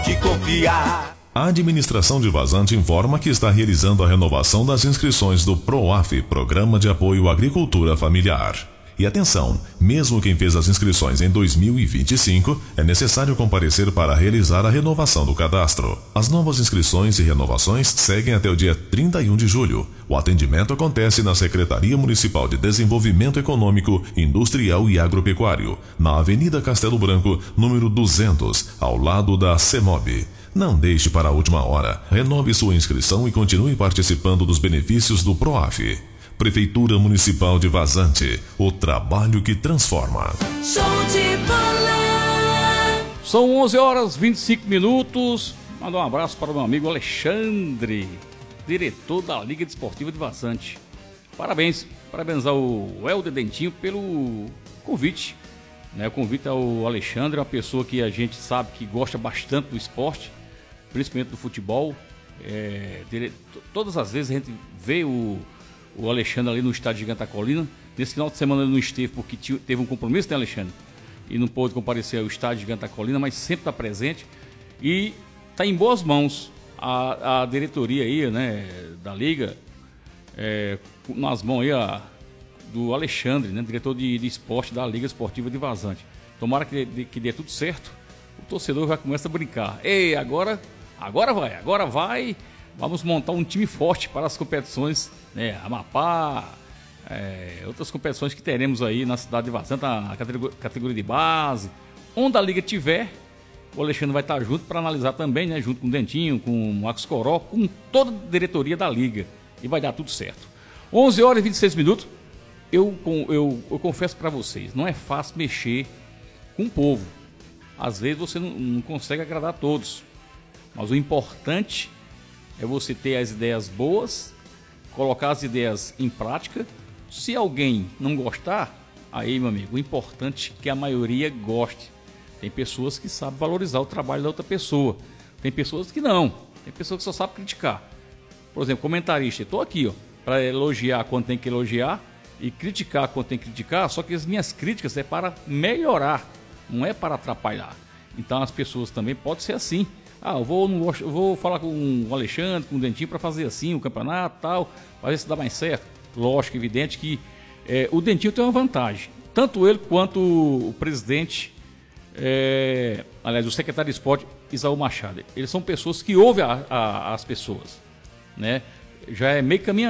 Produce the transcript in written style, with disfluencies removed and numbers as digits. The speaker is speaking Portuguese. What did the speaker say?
pode confiar. A administração de Vazante informa que está realizando a renovação das inscrições do PROAF, Programa de Apoio à Agricultura Familiar. E atenção, mesmo quem fez as inscrições em 2025, é necessário comparecer para realizar a renovação do cadastro. As novas inscrições e renovações seguem até o dia 31 de julho. O atendimento acontece na Secretaria Municipal de Desenvolvimento Econômico, Industrial e Agropecuário, na Avenida Castelo Branco, número 200, ao lado da CEMOB. Não deixe para a última hora. Renove sua inscrição e continue participando dos benefícios do PROAF. Prefeitura Municipal de Vazante, o trabalho que transforma. Show de bola. São 11h25. Manda um abraço para o meu amigo Alexandre, diretor da Liga Desportiva de Vazante. Parabenizar o Helder Dentinho pelo convite. O convite ao Alexandre, uma pessoa que a gente sabe que gosta bastante do esporte, principalmente do futebol. Todas as vezes a gente vê o Alexandre ali no estádio Gigante da Colina. Nesse final de semana ele não esteve porque teve um compromisso, né, Alexandre? E não pôde comparecer ao estádio Gigante da Colina, mas sempre está presente. E está em boas mãos a diretoria aí, né, da Liga, nas mãos aí do Alexandre, né, diretor de esporte da Liga Esportiva de Vazante. Tomara que dê tudo certo. O torcedor já começa a brincar. Ei, agora vai. Vamos montar um time forte para as competições, né? Amapá, outras competições que teremos aí na cidade de Vazante, na categoria de base. Onde a Liga tiver, o Alexandre vai estar junto para analisar também, né? Junto com o Dentinho, com o Marcos Coró, com toda a diretoria da Liga. E vai dar tudo certo. 11h26. Eu confesso para vocês, não é fácil mexer com o povo. Às vezes você não consegue agradar a todos. Mas o importante é você ter as ideias boas, colocar as ideias em prática. Se alguém não gostar, aí, meu amigo, o importante é que a maioria goste. Tem pessoas que sabem valorizar o trabalho da outra pessoa. Tem pessoas que não. Tem pessoas que só sabem criticar. Por exemplo, comentarista. Eu estou aqui para elogiar quando tem que elogiar e criticar quando tem que criticar, só que as minhas críticas é para melhorar, não é para atrapalhar. Então as pessoas também podem ser assim. Eu vou falar com o Alexandre, com o Dentinho para fazer assim o campeonato tal, para ver se dá mais certo. Lógico, evidente que o Dentinho tem uma vantagem. Tanto ele quanto o presidente, aliás, o secretário de esporte, Isaú Machado. Eles são pessoas que ouvem as pessoas, né? Já é meio caminho